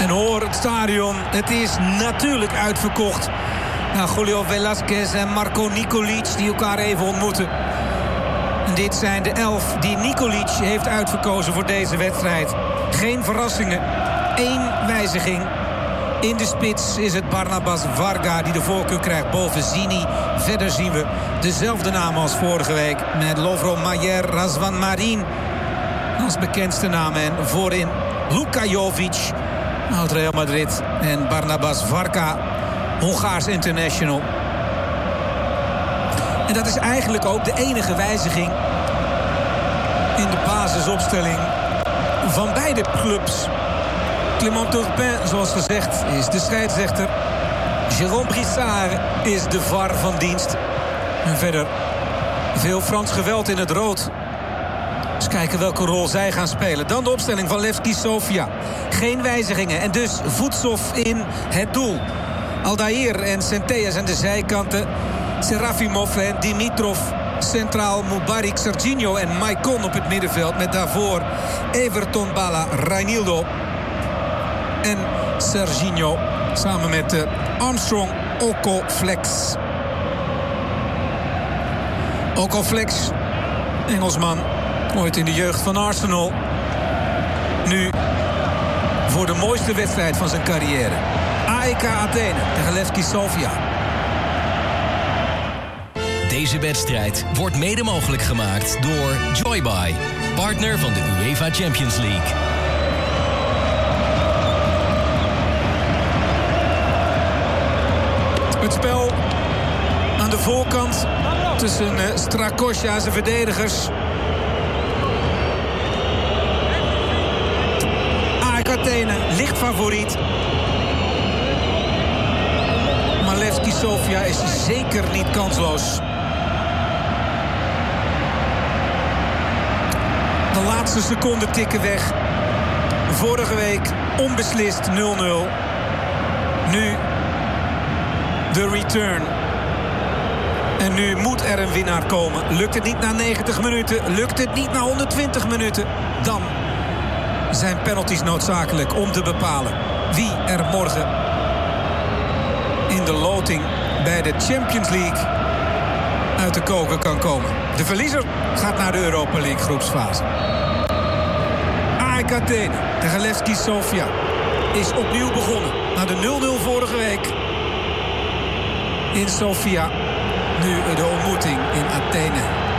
En hoor het stadion, het is natuurlijk uitverkocht. Julio Velasquez en Marco Nikolic die elkaar even ontmoeten. En dit zijn de 11 die Nikolic heeft uitverkozen voor deze wedstrijd. Geen verrassingen, 1 wijziging. In de spits is het Barnabas Varga die de voorkeur krijgt boven Zini. Verder zien we dezelfde naam als vorige week. Met Lovro Majer, Razvan Marin als bekendste namen. En voorin Luka Jovic, oud Real Madrid. En Barnabas Varga, Hongaars international. En dat is eigenlijk ook de enige wijziging in de basisopstelling van beide clubs. Clément Turpin, zoals gezegd, is de scheidsrechter. Jérôme Brissard is de VAR van dienst. En verder veel Frans geweld in het rood. Dus kijken welke rol zij gaan spelen. Dan de opstelling van Levski Sofia. Geen wijzigingen en dus Vutsov in het doel. Aldair en Centellas aan de zijkanten. Serafimov en Dimitrov centraal. Mubarak, Serginho en Maicon op het middenveld. Met daarvoor Everton, Bala, Reinildo en Serginho. Samen met Armstrong, Okoflex. Okoflex, Engelsman. Ooit in de jeugd van Arsenal. Nu voor de mooiste wedstrijd van zijn carrière. AEK Athene tegen Levski Sofia. Deze wedstrijd wordt mede mogelijk gemaakt door Joybuy, partner van de UEFA Champions League. Het spel aan de voorkant tussen Strakosja en zijn verdedigers. AEK Athene, licht favoriet. Maar Levski Sofia is zeker niet kansloos. De laatste seconden tikken weg. Vorige week onbeslist 0-0. Nu de return. En nu moet er een winnaar komen. Lukt het niet na 90 minuten? Lukt het niet na 120 minuten? Dan zijn penalties noodzakelijk om te bepalen wie er morgen in de loting bij de Champions League uit de koker kan komen. De verliezer gaat naar de Europa League groepsfase. AEK Athene tegen Levski Sofia is opnieuw begonnen. Na de 0-0 vorige week in Sofia. Nu de ontmoeting in Athene.